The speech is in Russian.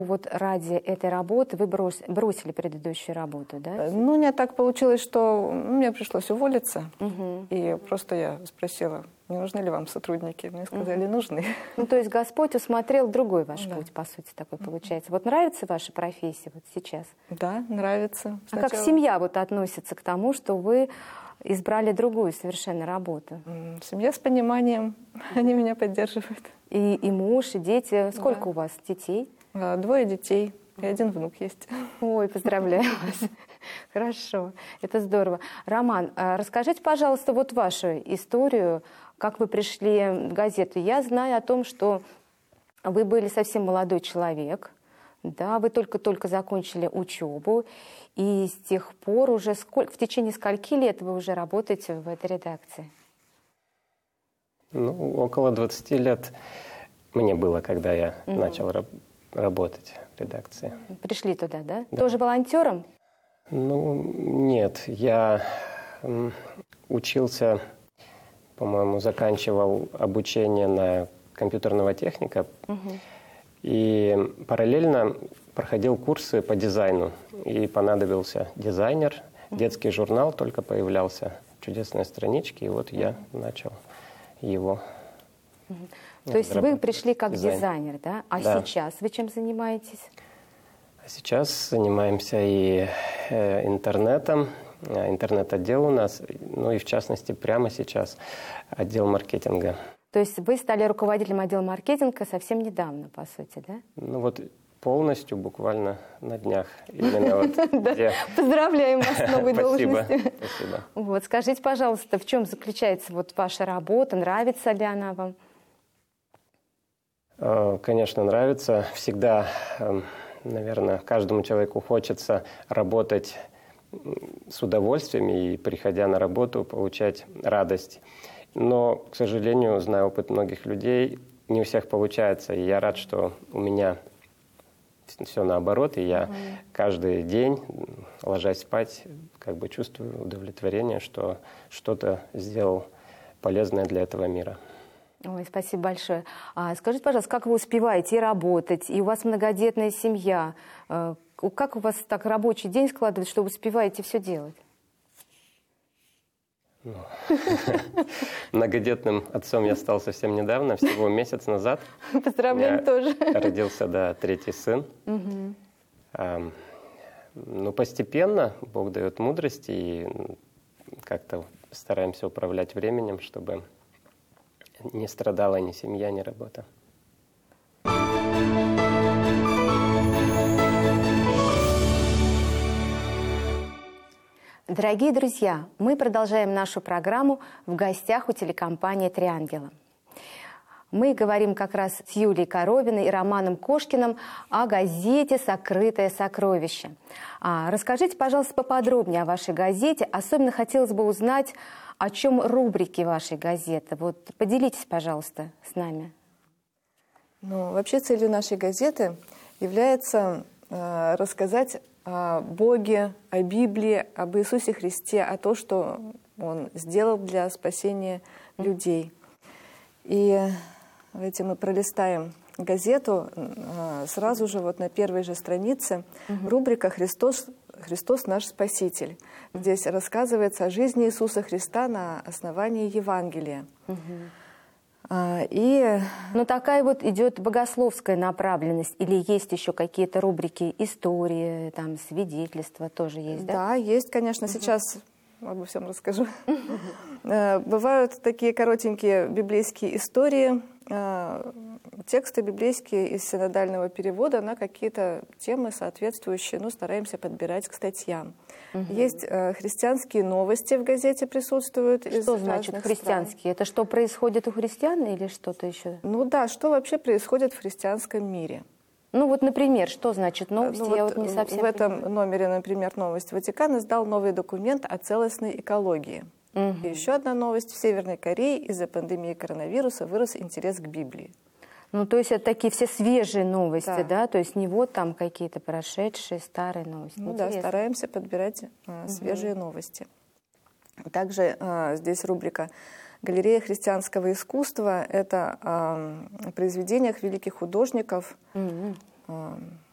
Вот ради этой работы вы бросили предыдущую работу, да? Ну, у меня так получилось, что мне пришлось уволиться. И просто я спросила, не нужны ли вам сотрудники? Мне сказали, нужны. Ну, то есть Господь усмотрел другой ваш путь, по сути, такой получается. Вот нравится ваша профессия вот сейчас? Да, нравится. А как семья вот относится к тому, что вы избрали другую совершенно работу? Семья с пониманием, они меня поддерживают. И муж, и дети. Сколько у вас детей? 2 детей, и 1 внук есть. Ой, поздравляю вас. Хорошо, это здорово. Роман, расскажите, пожалуйста, вот вашу историю, как вы пришли в газету. Я знаю о том, что вы были совсем молодой человек, да, вы только-только закончили учебу, и с тех пор уже в течение скольки лет вы уже работаете в этой редакции? Ну, около 20 лет мне было, когда я начал работать в редакции. Пришли туда, да? Тоже волонтером? Ну, нет. Я учился, по-моему, заканчивал обучение на компьютерного техника. И параллельно проходил курсы по дизайну. И понадобился дизайнер. Детский журнал только появлялся. «Чудесные странички». И вот я начал его. То есть вы пришли как дизайнер, да? А сейчас вы чем занимаетесь? Сейчас занимаемся и интернетом, интернет-отдел у нас, ну и в частности прямо сейчас отдел маркетинга. То есть вы стали руководителем отдела маркетинга совсем недавно, по сути, да? Ну вот полностью, буквально на днях. Именно вот Поздравляем вас с новой должностью. Спасибо. Вот, скажите, пожалуйста, в чем заключается вот ваша работа, нравится ли она вам? Конечно, нравится. Всегда, наверное, каждому человеку хочется работать с удовольствием и, приходя на работу, получать радость. Но, к сожалению, знаю опыт многих людей, не у всех получается. И я рад, что у меня все наоборот. И я каждый день, ложась спать, как бы чувствую удовлетворение, что что-то сделал полезное для этого мира. Ой, спасибо большое. Скажите, пожалуйста, как вы успеваете и работать, и у вас многодетная семья? Как у вас так рабочий день складывается, что вы успеваете все делать? Многодетным отцом я стал совсем недавно, всего месяц назад. Поздравляем тоже. Родился, да, 3-й сын. Ну, постепенно Бог дает мудрость, и как-то стараемся управлять временем, чтобы не страдала ни семья, ни работа. Дорогие друзья, мы продолжаем нашу программу «В гостях у телекомпании «Три ангела». Мы говорим как раз с Юлией Коровиной и Романом Кошкиным о газете «Сокрытое сокровище». Расскажите, пожалуйста, поподробнее о вашей газете. Особенно хотелось бы узнать, о чем рубрики вашей газеты. Вот поделитесь, пожалуйста, с нами. Ну, вообще целью нашей газеты является рассказать о Боге, о Библии, об Иисусе Христе, о том, что Он сделал для спасения людей. И давайте мы пролистаем газету. Сразу же вот на первой же странице рубрика «Христос наш Спаситель». Здесь рассказывается о жизни Иисуса Христа на основании Евангелия. Но такая вот идет богословская направленность, или есть еще какие-то рубрики истории, там свидетельства тоже есть, да? Да, есть, конечно. Сейчас обо всем расскажу. Бывают такие коротенькие библейские истории, тексты библейские из синодального перевода на какие-то темы соответствующие, ну, стараемся подбирать к статьям. Есть христианские новости в газете присутствуют. Что значит христианские? Это что происходит у христиан или что-то еще? Ну да, что вообще происходит в христианском мире. Ну вот, например, что значит новости? Ну, я вот не совсем в этом номере, например, новость. Ватикан издал новый документ о целостной экологии. И еще одна новость. В Северной Корее из-за пандемии коронавируса вырос интерес к Библии. Ну, то есть это такие все свежие новости, да? То есть не вот там какие-то прошедшие старые новости. Ну да, стараемся подбирать свежие новости. Также здесь рубрика «Галерея христианского искусства». Это о произведениях великих художников,